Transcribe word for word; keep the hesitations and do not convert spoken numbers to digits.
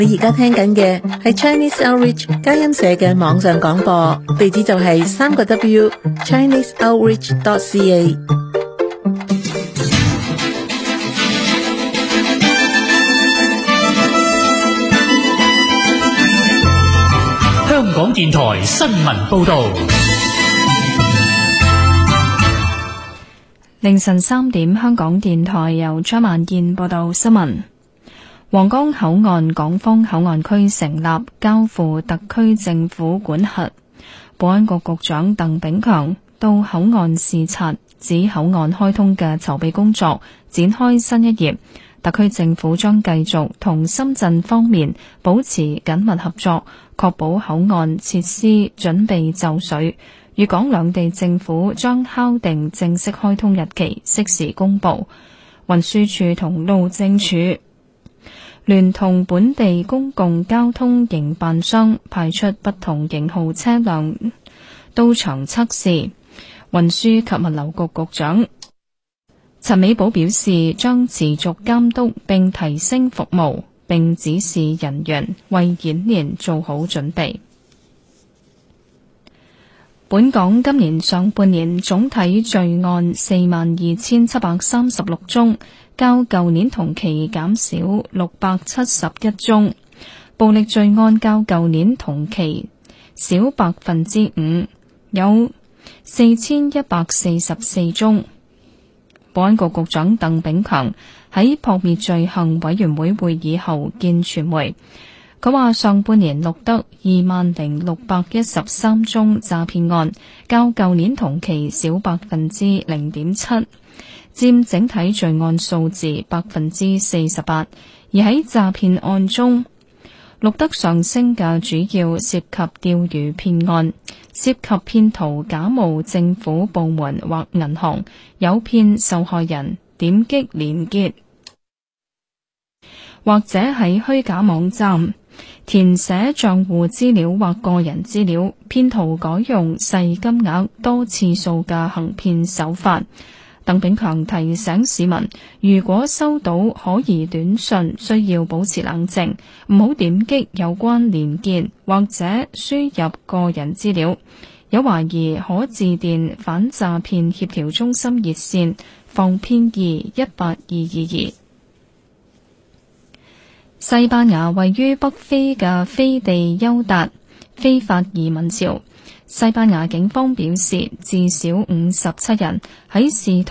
你而家聽緊嘅係 Chinese Outreach 佳音社嘅網上廣播，地址就係三個 W Chinese Outreach dot C A。 香港電台新聞報道。 凌晨三點，香港電台由張萬燕報道新聞。皇崗口岸港方口岸區成立，交付特區政府管轄。保安局局長鄧炳強到口岸視察，指口岸開通嘅籌備工作展開新一頁。特區政府將繼續同深圳方面保持緊密合作，確保口岸設施準備就緒。粵港兩地政府將敲定正式開通日期，適時公佈。運輸署同路政署聯同本地公共交通營辦商派出不同型號車輛到場測試。運輸及物流局局長陳美寶表示，將持續監督並提升服務，並指示人員為演練做好準備。本港今年上半年總體罪案四萬二千七百三十六宗，較舊年同期減少六百七十一宗，暴力罪案較舊年同期少百分之五，有四千一百四十四宗。保安局局長鄧炳強喺撲滅罪行委員會會議後見傳媒，佢話上半年錄得二萬零六百一十三宗詐騙案，較舊年同期少百分之零點七，佔整體罪案數字百分之四十八。而喺詐騙案中錄得上升嘅主要涉及釣魚騙案，涉及騙徒假冒政府部門或銀行，誘騙受害人點擊連結，或者喺虛假網站填寫賬戶資料或個人資料，騙徒改用細金額多次數嘅行騙手法。鄧炳強提醒市民，如果收到可疑短訊，需要保持冷靜，唔好點擊有關連結或者輸入個人資料。有懷疑可致電反詐騙協調中心熱線防騙易一八二二二。西班牙位於北非嘅飛地丘達非法移民潮，西班牙警方表示至少五十七人喺試圖